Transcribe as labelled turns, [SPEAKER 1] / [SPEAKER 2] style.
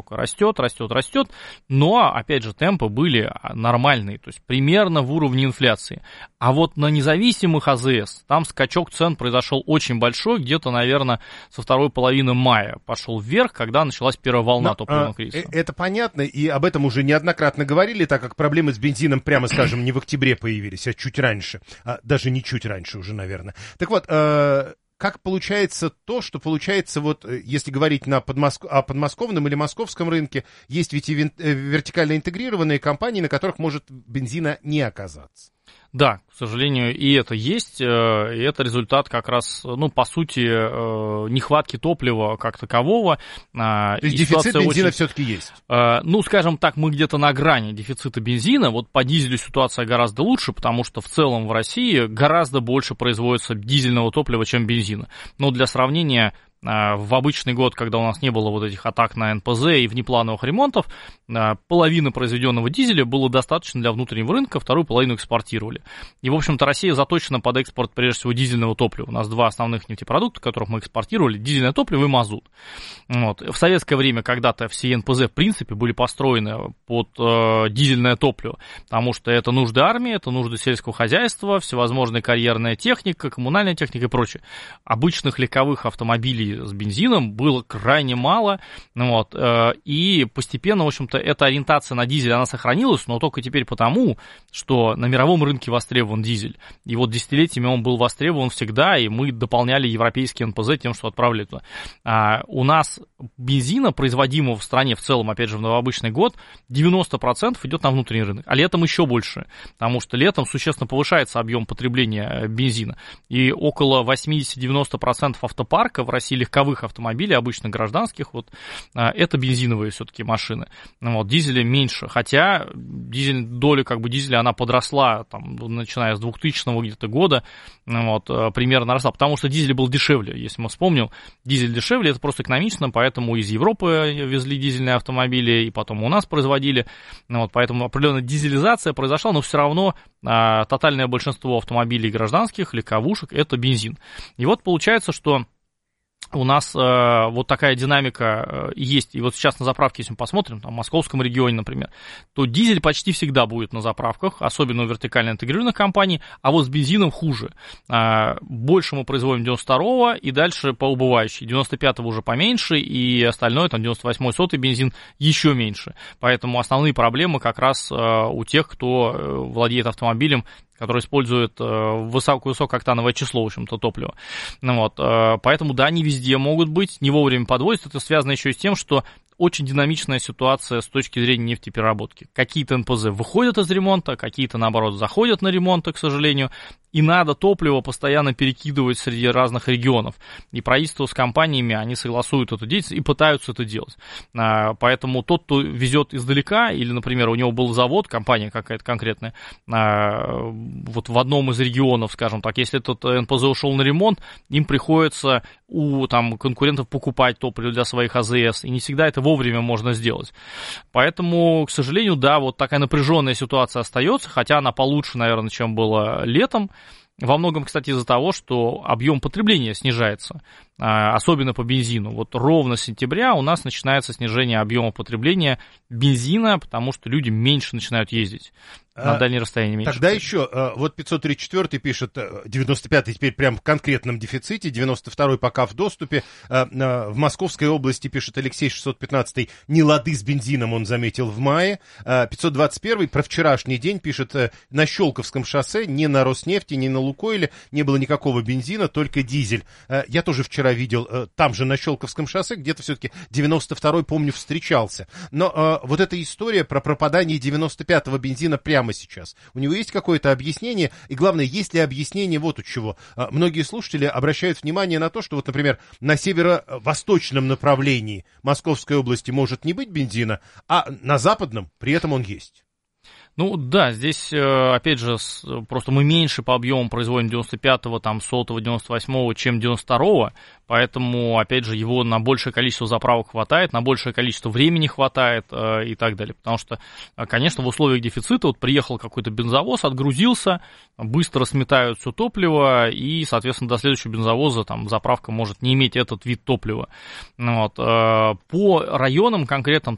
[SPEAKER 1] динамика растет, но, опять же, темпы были нормальные, то есть примерно в уровне инфляции. А вот на независимых АЗС там скачок цен произошел очень большой, где-то, наверное, со второй половины мая пошел вверх, когда началась первая волна топливного кризиса.
[SPEAKER 2] Это понятно, и об этом уже неоднократно говорили, так как проблемы с бензином, прямо скажем, не в октябре появились, а чуть раньше, даже не чуть раньше уже, наверное. Так вот, как получается то, что получается, вот, если говорить о подмосковном или московском рынке, есть ведь и вертикально интегрированные компании, на которых может бензина не оказаться.
[SPEAKER 1] Да, к сожалению, и это есть, и это результат как раз, ну, по сути, нехватки топлива как такового.
[SPEAKER 2] То есть дефицит бензина все-таки есть?
[SPEAKER 1] Ну, скажем так, мы где-то на грани дефицита бензина. Вот по дизелю ситуация гораздо лучше, потому что в целом в России гораздо больше производится дизельного топлива, чем бензина. Но для сравнения, в обычный год, когда у нас не было вот этих атак на НПЗ и внеплановых ремонтов, половина произведенного дизеля было достаточно для внутреннего рынка, вторую половину экспортировали. И, в общем-то, Россия заточена под экспорт, прежде всего, дизельного топлива. У нас два основных нефтепродукта, которых мы экспортировали: дизельное топливо и мазут. Вот. В советское время когда-то все НПЗ, в принципе, были построены под дизельное топливо, потому что это нужды армии, это нужды сельского хозяйства, всевозможная карьерная техника, коммунальная техника и прочее. Обычных легковых автомобилей с бензином было крайне мало, вот, и постепенно, в общем-то, эта ориентация на дизель, она сохранилась, но только теперь потому, что на мировом рынке востребован дизель, и вот десятилетиями он был востребован всегда, и мы дополняли европейские НПЗ тем, что отправляли туда. У нас бензина, производимого в стране в целом, опять же, в новообычный год, 90% идет на внутренний рынок, а летом еще больше, потому что летом существенно повышается объем потребления бензина, и около 80-90% автопарка в России, легковых автомобилей, обычно гражданских, вот, это бензиновые все-таки машины. Вот, дизеля меньше, хотя доля как бы дизеля, она подросла, там, начиная с 2000 где-то года, вот, примерно росла, потому что дизель был дешевле, если мы вспомним, дизель дешевле, это просто экономично, поэтому из Европы везли дизельные автомобили, и потом у нас производили, вот, поэтому определенная дизелизация произошла, но все равно тотальное большинство автомобилей гражданских, легковушек, это бензин. И вот получается, что у нас вот такая динамика есть. И вот сейчас на заправке, если мы посмотрим, там, в московском регионе, например, то дизель почти всегда будет на заправках, особенно у вертикально интегрированных компаний, а вот с бензином хуже. Больше мы производим 92-го и дальше по убывающей. 95-го уже поменьше, и остальное, там, 98-й, 100-й бензин еще меньше. Поэтому основные проблемы как раз у тех, кто владеет автомобилем, который использует высокооктановое число, в общем-то, топлива. Ну, вот, поэтому, да, они везде могут быть, не вовремя подвозят. Это связано еще и с тем, что очень динамичная ситуация с точки зрения нефтепереработки. Какие-то НПЗ выходят из ремонта, какие-то, наоборот, заходят на ремонт, к сожалению, и надо топливо постоянно перекидывать среди разных регионов. И правительство с компаниями, они согласуют эту деятельность и пытаются это делать. Поэтому тот, кто везет издалека, или, например, у него был завод, компания какая-то конкретная, вот в одном из регионов, скажем так, если этот НПЗ ушел на ремонт, им приходится у там, конкурентов покупать топливо для своих АЗС, и не всегда это вовремя можно сделать. Поэтому, к сожалению, да, вот такая напряженная ситуация остается, хотя она получше, наверное, чем было летом. Во многом, кстати, из-за того, что объем потребления снижается, особенно по бензину. Вот ровно с сентября у нас начинается снижение объема потребления бензина, потому что люди меньше начинают ездить. На дальние расстояния меньше.
[SPEAKER 2] Тогда еще, вот 534 пишет, 95-й теперь прям в конкретном дефиците, 92-й пока в доступе. В Московской области, пишет Алексей 615-й, не лады с бензином он заметил в мае. 521-й про вчерашний день пишет, на Щелковском шоссе ни на Роснефти, ни на Лукойле не было никакого бензина, только дизель. Я тоже вчера видел, там же на Щелковском шоссе, где-то все-таки 92-й, помню, встречался. Но вот эта история про пропадание 95-го бензина прямо сейчас. У него есть какое-то объяснение? И главное, есть ли объяснение вот у чего? Многие слушатели обращают внимание на то, что вот, например, на северо-восточном направлении Московской области может не быть бензина, а на западном при этом он есть.
[SPEAKER 1] Ну да, здесь, опять же, просто мы меньше по объему производим 95-го, там, 100-го, 98-го, чем 92-го, поэтому, опять же, его на большее количество заправок хватает, на большее количество времени хватает и так далее. Потому что, конечно, в условиях дефицита вот приехал какой-то бензовоз, отгрузился, быстро сметают все топливо, и, соответственно, до следующего бензовоза там заправка может не иметь этот вид топлива. Вот. По районам конкретным